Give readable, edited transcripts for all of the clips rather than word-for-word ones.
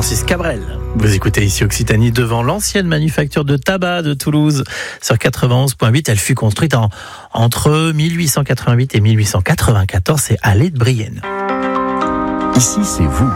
Francis Cabrel. Vous écoutez ici Occitanie devant l'ancienne manufacture de tabac de Toulouse sur 91.8. Elle fut construite entre 1888 et 1894. C'est allée de Brienne. Ici, c'est vous.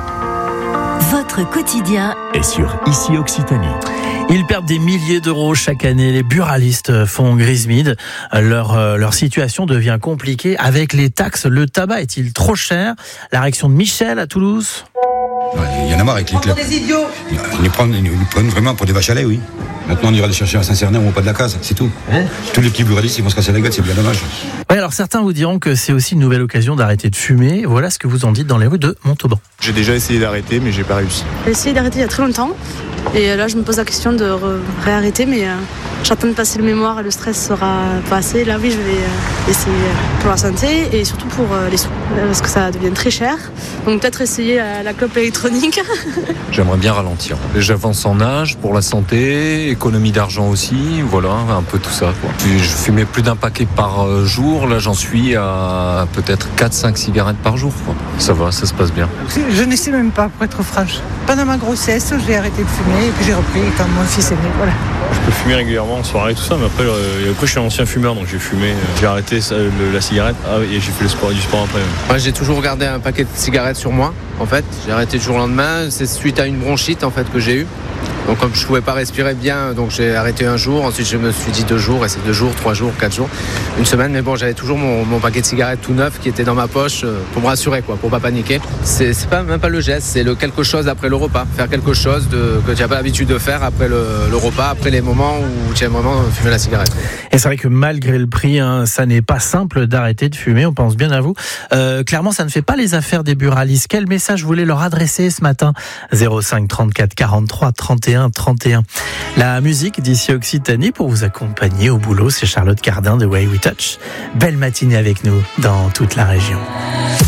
Votre quotidien Et sur Ici Occitanie. Ils perdent des milliers d'euros chaque année. Les buralistes font grise mine. Leur situation devient compliquée avec les taxes. Le tabac est-il trop cher? La réaction de Michel à Toulouse. Il y en a marre avec les clubs. Ils nous prennent vraiment pour des vaches à lait, oui. Maintenant, on ira les chercher à Saint-Cernin ou au pas de la case, c'est tout. Tous les petits buralistes, ils vont se casser la gueule, c'est bien dommage. Oui, alors certains vous diront que c'est aussi une nouvelle occasion d'arrêter de fumer. Voilà ce que vous en dites dans les rues de Montauban. J'ai déjà essayé d'arrêter, mais j'ai pas réussi. J'ai essayé d'arrêter il y a très longtemps. Et là, je me pose la question de réarrêter, mais j'attends de passer le mémoire et le stress sera passé. Là, oui, je vais essayer pour la santé et surtout pour les sous, parce que ça devient très cher. Donc peut-être essayer la clope électronique. J'aimerais bien ralentir. J'avance en âge pour la santé, économie d'argent aussi, voilà, un peu tout ça, quoi. Puis je fumais plus d'un paquet par jour, là j'en suis à peut-être 4-5 cigarettes par jour, quoi. Ça va, ça se passe bien. Je ne sais même pas, pour être franche. Pendant ma grossesse, j'ai arrêté de fumer et puis j'ai repris quand mon fils est né, voilà. Je peux fumer régulièrement en soirée, tout ça, mais après je suis un ancien fumeur, donc j'ai fumé, j'ai arrêté la cigarette et j'ai fait du sport après. Moi, j'ai toujours gardé un paquet de cigarettes sur moi, en fait. J'ai arrêté du jour au lendemain. C'est suite à une bronchite, en fait, que j'ai eue. Donc, comme je ne pouvais pas respirer bien, donc j'ai arrêté un jour. Ensuite, je me suis dit 2 jours, et c'est 2 jours, 3 jours, 4 jours, une semaine. Mais bon, j'avais toujours mon paquet de cigarettes tout neuf qui était dans ma poche pour me rassurer, quoi, pour pas paniquer. C'est même pas le geste, c'est le quelque chose après le repas. Faire quelque chose que tu n'as pas l'habitude de faire après le repas, après les moments où tu aimes vraiment fumer la cigarette. Et c'est vrai que malgré le prix, ça n'est pas simple d'arrêter de fumer. On pense bien à vous. Clairement, ça ne fait pas les affaires des buralistes. Quel message vous voulez leur adresser ce matin? 05 34 43 31 31. La musique d'ici Occitanie pour vous accompagner au boulot, c'est Charlotte Cardin de Way We Touch. Belle matinée avec nous dans toute la région.